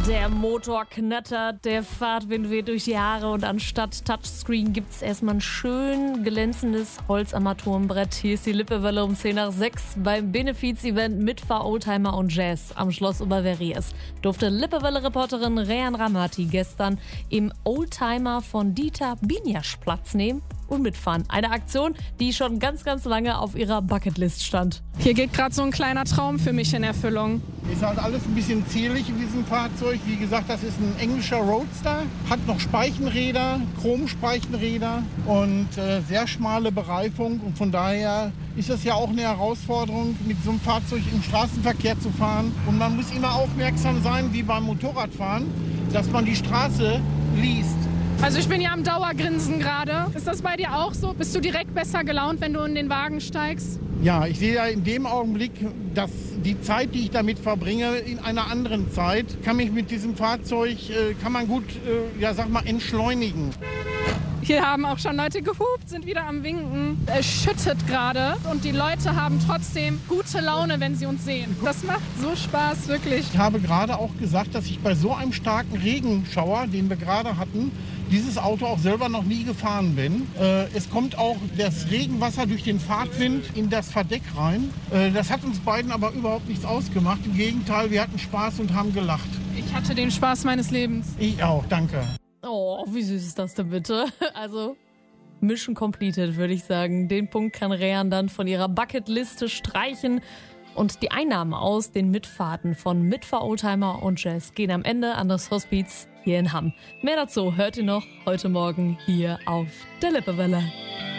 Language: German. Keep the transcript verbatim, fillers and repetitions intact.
Der Motor knattert, der Fahrtwind weht durch die Haare und anstatt Touchscreen gibt's erstmal ein schön glänzendes Holzarmaturenbrett. Hier ist die Lippewelle um zehn nach sechs beim Benefiz-Event mit Oldtimer und Jazz am Schloss Oberverries. Durfte Lippewelle-Reporterin Rehan Ramati gestern im Oldtimer von Dieter Binjasch Platz nehmen und mitfahren. Eine Aktion, die schon ganz, ganz lange auf ihrer Bucketlist stand. Hier geht gerade so ein kleiner Traum für mich in Erfüllung. Ist halt alles ein bisschen zierlich in diesem Fahrzeug. Wie gesagt, das ist ein englischer Roadster, hat noch Speichenräder, Chromspeichenräder und äh, sehr schmale Bereifung. Und von daher ist das ja auch eine Herausforderung, mit so einem Fahrzeug im Straßenverkehr zu fahren. Und man muss immer aufmerksam sein, wie beim Motorradfahren, dass man die Straße liest. Also ich bin ja am Dauergrinsen gerade. Ist das bei dir auch so? Bist du direkt besser gelaunt, wenn du in den Wagen steigst? Ja, ich sehe ja in dem Augenblick, dass die Zeit, die ich damit verbringe, in einer anderen Zeit, kann mich mit diesem Fahrzeug, äh, kann man gut, äh, ja sag mal, entschleunigen. Hier haben auch schon Leute gehupt, sind wieder am Winken. Es schüttet gerade und die Leute haben trotzdem gute Laune, wenn sie uns sehen. Das macht so Spaß, wirklich. Ich habe gerade auch gesagt, dass ich bei so einem starken Regenschauer, den wir gerade hatten, dieses Auto auch selber noch nie gefahren bin. Äh, es kommt auch das Regenwasser durch den Fahrtwind in das Verdeck rein. Äh, das hat uns beiden aber überhaupt nichts ausgemacht. Im Gegenteil, wir hatten Spaß und haben gelacht. Ich hatte den Spaß meines Lebens. Ich auch, danke. Oh, wie süß ist das denn bitte? Also, Mission completed, würde ich sagen. Den Punkt kann Rehan dann von ihrer Bucketliste streichen. Und die Einnahmen aus den Mitfahrten von Mitfahr Oldtimer und Jazz gehen am Ende an das Hospiz hier in Hamm. Mehr dazu hört ihr noch heute Morgen hier auf der Lippewelle.